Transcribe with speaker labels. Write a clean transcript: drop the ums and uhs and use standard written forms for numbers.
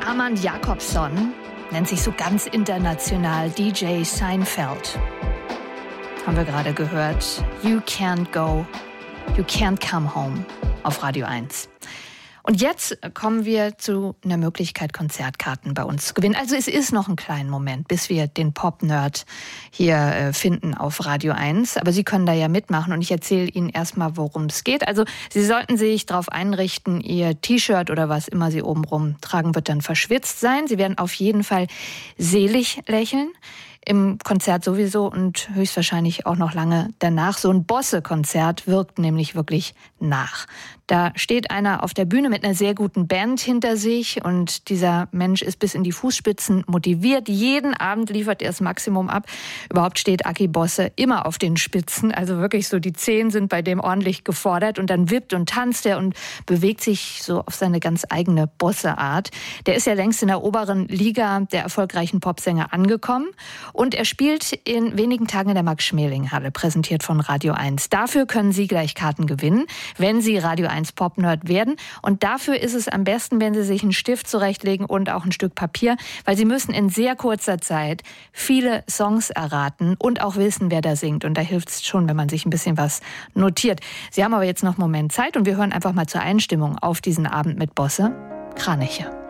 Speaker 1: Armand Jacobson nennt sich so ganz international DJ Seinfeld. Haben wir gerade gehört. You can't go, you can't come home auf Radio 1. Und jetzt kommen wir zu einer Möglichkeit, Konzertkarten bei uns zu gewinnen. Also es ist noch ein kleiner Moment, bis wir den Pop-Nerd hier finden auf Radio 1. Aber Sie können da ja mitmachen und ich erzähle Ihnen erstmal, worum es geht. Also Sie sollten sich darauf einrichten, Ihr T-Shirt oder was immer Sie obenrum tragen, wird dann verschwitzt sein. Sie werden auf jeden Fall selig lächeln. Im Konzert sowieso und höchstwahrscheinlich auch noch lange danach. So ein Bosse-Konzert wirkt nämlich wirklich nach. Da steht einer auf der Bühne mit einer sehr guten Band hinter sich und dieser Mensch ist bis in die Fußspitzen motiviert. Jeden Abend liefert er das Maximum ab. Überhaupt steht Aki Bosse immer auf den Spitzen. Also wirklich so die Zehen sind bei dem ordentlich gefordert und dann wippt und tanzt er und bewegt sich so auf seine ganz eigene Bosse-Art. Der ist ja längst in der oberen Liga der erfolgreichen Popsänger angekommen. Und er spielt in wenigen Tagen in der Max-Schmeling-Halle, präsentiert von Radio 1. Dafür können Sie gleich Karten gewinnen, wenn Sie Radio 1 Pop-Nerd werden. Und dafür ist es am besten, wenn Sie sich einen Stift zurechtlegen und auch ein Stück Papier, weil Sie müssen in sehr kurzer Zeit viele Songs erraten und auch wissen, wer da singt. Und da hilft es schon, wenn man sich ein bisschen was notiert. Sie haben aber jetzt noch einen Moment Zeit und wir hören einfach mal zur Einstimmung auf diesen Abend mit Bosse Kraniche.